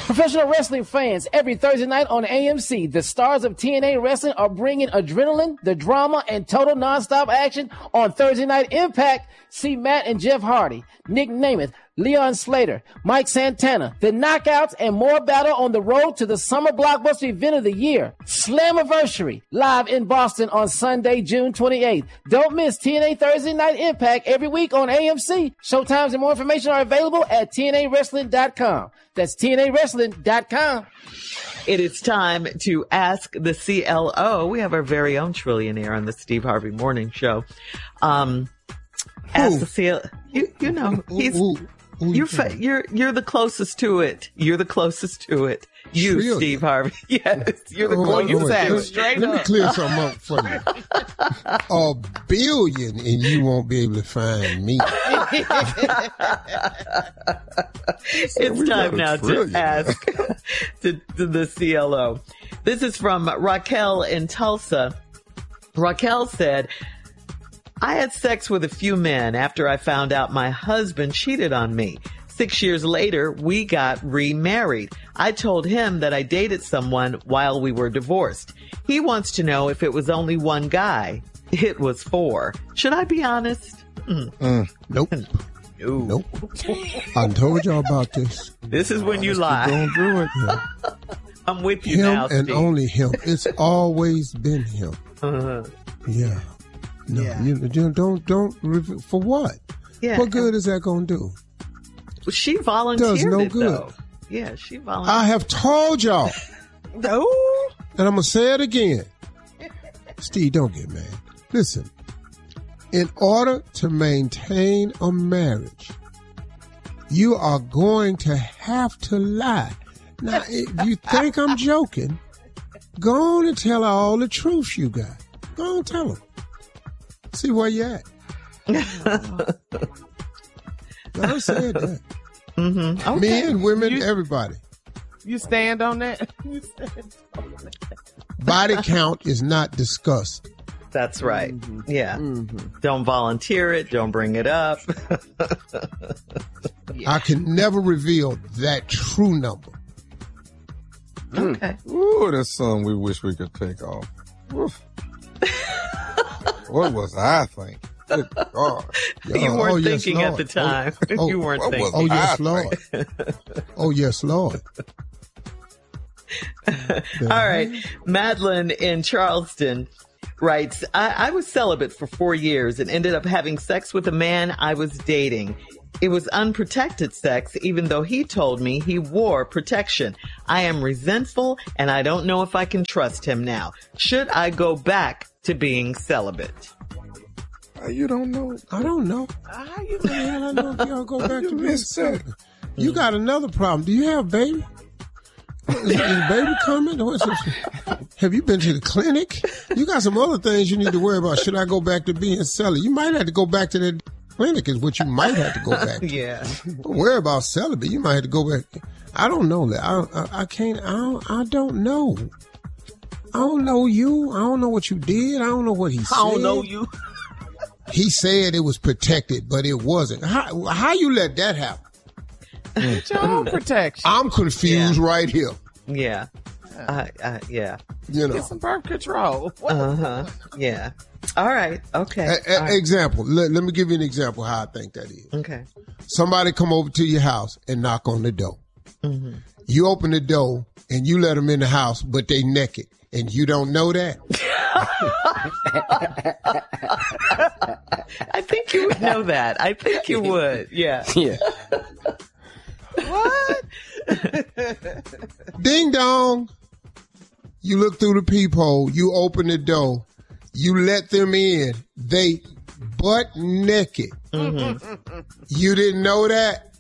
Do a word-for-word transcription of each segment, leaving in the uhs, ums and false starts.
Professional wrestling fans, every Thursday night on A M C, the stars of T N A Wrestling are bringing adrenaline, the drama, and total nonstop action on Thursday Night Impact. See Matt and Jeff Hardy, Nick Namath, Leon Slater, Mike Santana, the Knockouts, and more battle on the road to the summer blockbuster event of the year, Slammiversary, live in Boston on Sunday, June twenty-eighth. Don't miss T N A Thursday Night Impact every week on A M C. Showtimes and more information are available at T N A wrestling dot com. That's T N A wrestling dot com. It is time to ask the C L O. We have our very own trillionaire on the Steve Harvey Morning Show. Um, ask the C L O. You, you know, he's... Ooh, ooh. You're fa- you're you're the closest to it. You're the closest to it. You, Trillion. Steve Harvey. Yes, you're the oh, closest. Oh, to it. Straight Let up. me clear something up for you. A billion, and you won't be able to find me. It's time now to ask to, to the C L O. This is from Raquel in Tulsa. Raquel said, I had sex with a few men after I found out my husband cheated on me. Six years later, we got remarried. I told him that I dated someone while we were divorced. He wants to know if it was only one guy. It was four. Should I be honest? Mm. Mm, nope. No. Nope. I told y'all about this. This is when you lie. Don't do it. Yeah. I'm with you him now, and Steve. only him. It's always been him. Uh-huh. Yeah. No, Yeah. you, you don't, don't, for what? Yeah. What good is that going to do? Well, she volunteered Does no it, good. though. Yeah, she volunteered. I have told y'all. No. And I'm going to say it again. Steve, don't get mad. Listen, in order to maintain a marriage, you are going to have to lie. Now, if you think I'm joking, go on and tell her all the truth you got. Go on and tell her. See where you at. I said that. Mm-hmm. Okay. Men, women, You- everybody. You stand on that? You stand on that. Body count is not discussed. That's right. Mm-hmm. Yeah. Don't volunteer it. Don't bring it up. I can never reveal that true number. Okay. Ooh, that's something we wish we could take off. Oof. What was I thinking? Good God. You weren't oh, yes, thinking at Lord. the time. Oh, you weren't what thinking. was Oh, yes, I Lord. Oh, yes, Lord. All right. Madeline in Charleston writes, I, I was celibate for four years and ended up having sex with a man I was dating. It was unprotected sex, even though he told me he wore protection. I am resentful, and I don't know if I can trust him now. Should I go back to being celibate? Uh, You don't know. I don't know. How you I don't know if y'all go back You to missed that. this. You got another problem. Do you have a baby? Is, is baby coming? Or is it- have you been to the clinic? You got some other things you need to worry about. Should I go back to being celibate? You might have to go back to that clinic is what you might have to go back to. Yeah. Don't worry about celibate. You might have to go back. I don't know that. I, I, I can't. I don't, I don't know. I don't know you. I don't know what you did. I don't know what he said. I don't know you. He said it was protected, but it wasn't. How, how you let that happen? Get your own protection. I'm confused Yeah. right here. Yeah. Uh, uh, yeah. You know. Get some birth control. What? Uh-huh. Yeah. All right. Okay. A- a- All right. Example. Let, let me give you an example how I think that is. Okay. Somebody come over to your house and knock on the door. Mm-hmm. You open the door and you let them in the house, but they naked, and you don't know that. I think you would know that. I think you would. Yeah. Yeah. What? Ding dong. You look through the peephole. You open the door. You let them in. They butt naked. Mm-hmm. You didn't know that?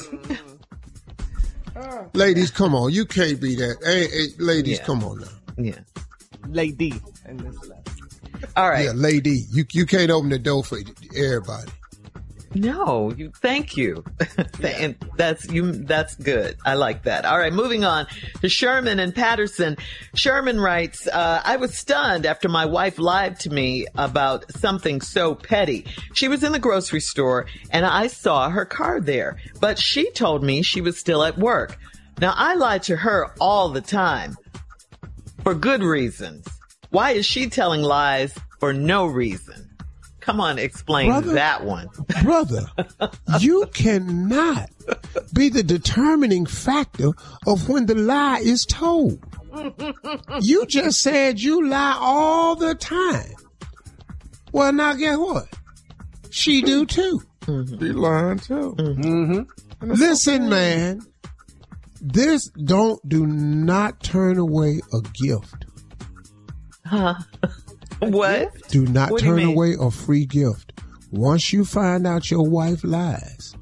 Ladies, come on. You can't be that. Hey, hey, ladies, Yeah. come on now. Yeah. Lady. And this last. All right. Yeah, lady. You you can't open the door for everybody. No, you. Thank you. And that's you. That's good. I like that. All right, moving on to Sherman and Patterson. Sherman writes, uh, "I was stunned after my wife lied to me about something so petty. She was in the grocery store and I saw her car there, but she told me she was still at work. Now, I lie to her all the time for good reasons. Why is she telling lies for no reason? Come on, explain brother, that one. Brother, you cannot be the determining factor of when the lie is told. You just said you lie all the time. Well, now guess what? She do too. Mm-hmm. She lying too. Mm-hmm. Listen, man. This don't do not turn away a gift. Huh? What? Do not what turn do away a free gift. Once you find out your wife lies,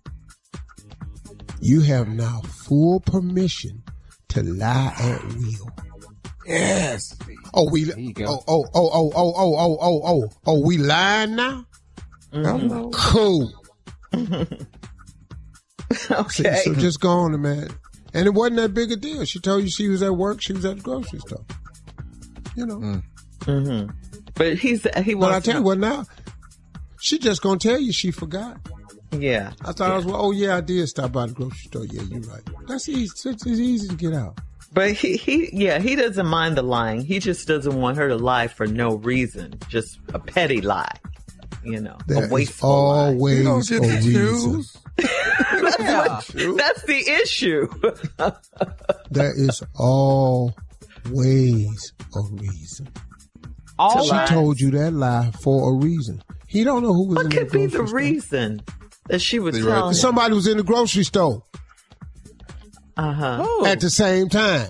you have now full permission to lie at will. Yes. Oh, we. Oh, oh, oh, oh, oh, oh, oh, oh, oh, oh. We lying now. Mm-hmm. Cool. Okay. So, so just go on, man. And it wasn't that big a deal. She told you she was at work. She was at the grocery store. You know. Mm. Mm-hmm. But he's he wants. But I tell you what now. She just gonna tell you she forgot. Yeah. I thought yeah. I was. Well, oh yeah, I did stop by the grocery store. Yeah, you're right. That's easy. It's, it's easy to get out. But he, he, yeah, he doesn't mind the lying. He just doesn't want her to lie for no reason. Just a petty lie. You know, there a wasteful always lie. a reason. that's, yeah. what, that's the issue. There is always a reason. All she lies. told you that lie for a reason. He don't know who was what in the could grocery be the store. reason that she would See, tell right him? Somebody was in the grocery store Uh-huh. at the same time.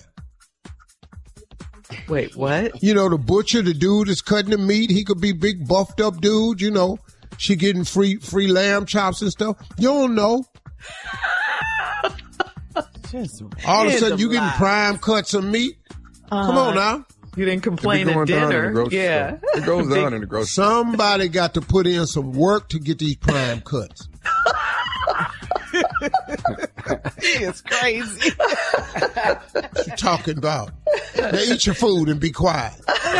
Wait, what? You know, the butcher, the dude that's cutting the meat, he could be big buffed up dude, you know. She getting free free lamb chops and stuff. You don't know. Just All of a sudden random you getting lies. prime cuts of meat. Uh, Come on now. You didn't It be complain going at down in the dinner. grocery Yeah. store. It goes down in the grocery store. Somebody got to put in some work to get these prime cuts. He is crazy. What you talking about? Now eat your food and be quiet.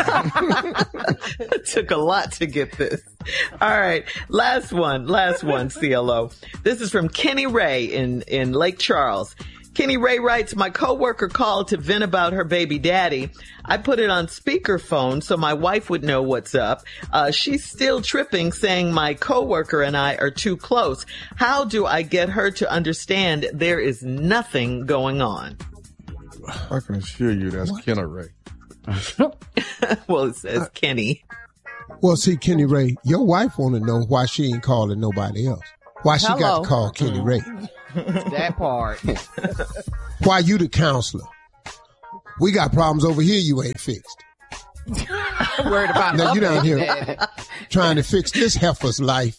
It took a lot to get this. All right. Last one. Last one, C L O. This is from Kenny Ray in, in Lake Charles. Kenny Ray writes, my coworker called to vent about her baby daddy. I put it on speakerphone so my wife would know what's up. Uh, she's still tripping, saying my coworker and I are too close. How do I get her to understand there is nothing going on? I can assure you that's Kenny Ray. Well, it says Kenny. Well, see, Kenny Ray, your wife want to know why she ain't calling nobody else. Why she got Hello. to call Kenny Ray. That part. Why you the counselor? We got problems over here you ain't fixed. Worried about Now you her down baby here daddy. trying to fix this heifer's life.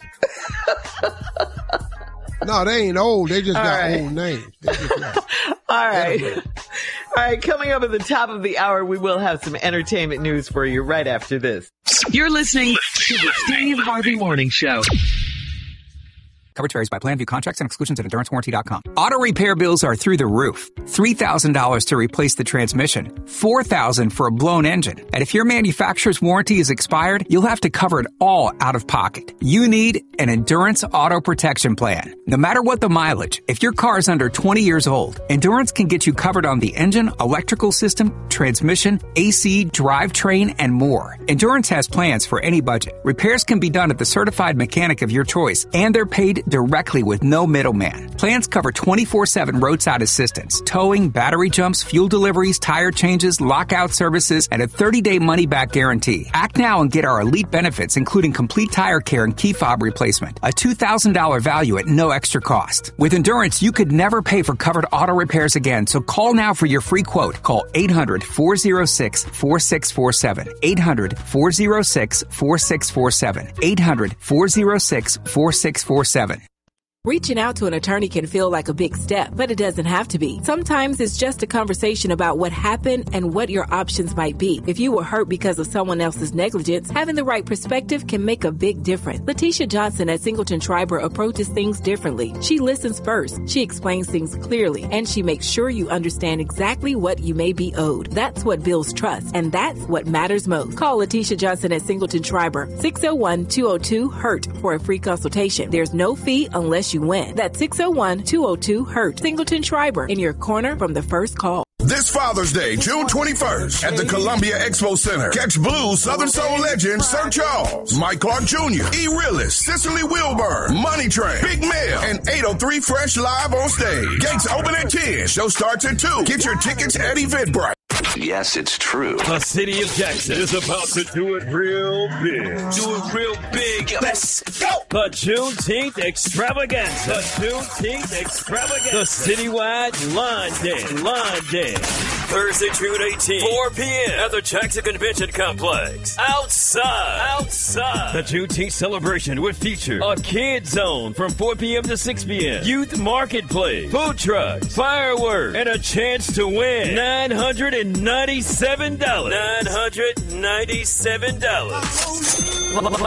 No, they ain't old. They just All got right. old names. They just got- All right. All right. Coming up at the top of the hour, we will have some entertainment news for you right after this. You're listening to the Steve Harvey Morning Show. Coverage varies by plan. View contracts and exclusions at endurance warranty dot com. Auto repair bills are through the roof. three thousand dollars to replace the transmission. four thousand dollars for a blown engine. And if your manufacturer's warranty is expired, you'll have to cover it all out of pocket. You need an Endurance Auto Protection Plan. No matter what the mileage, if your car is under twenty years old, Endurance can get you covered on the engine, electrical system, transmission, A C, drivetrain, and more. Endurance has plans for any budget. Repairs can be done at the certified mechanic of your choice, and they're paid directly with no middleman. Plans cover twenty-four seven roadside assistance, towing, battery jumps, fuel deliveries, tire changes, lockout services, and a thirty-day money-back guarantee. Act now and get our elite benefits, including complete tire care and key fob replacement. A two thousand dollars value at no extra cost. With Endurance, you could never pay for covered auto repairs again, so call now for your free quote. Call eight hundred, four oh six, four six four seven. eight hundred, four oh six, four six four seven. eight hundred, four oh six, four six four seven. Reaching out to an attorney can feel like a big step, but it doesn't have to be. Sometimes it's just a conversation about what happened and what your options might be. If you were hurt because of someone else's negligence, having the right perspective can make a big difference. Letitia Johnson at Singleton Schreiber approaches things differently. She listens first, she explains things clearly, and she makes sure you understand exactly what you may be owed. That's what builds trust, and that's what matters most. Call Letitia Johnson at Singleton Schreiber, six oh one, two oh two, HURT for a free consultation. There's no fee unless unless you win. That's six oh one, two oh two, hurt. Singleton Schreiber, in your corner from the first call. This Father's Day, June twenty-first, at the Columbia Expo Center. Catch blues Southern Soul legend Sir Charles, Mike Clark Junior, E. Realist, Cicely Wilburn, Money Train, Big Mel, and eight oh three Fresh live on stage. Gates open at ten. Show starts at two. Get your tickets at Eventbrite. Yes, it's true. The city of Jackson is about to do it real big. Do it real big. Let's go. The Juneteenth Extravaganza. The Juneteenth Extravaganza. The citywide Line Dance. Line Dance. Thursday, June eighteenth, four p.m. at the Jackson Convention Complex. Outside. Outside. The Juneteenth celebration will feature a kid zone from four p.m. to six p.m. Youth marketplace, food trucks, fireworks, and a chance to win nine hundred ninety-seven dollars. nine hundred ninety-seven dollars.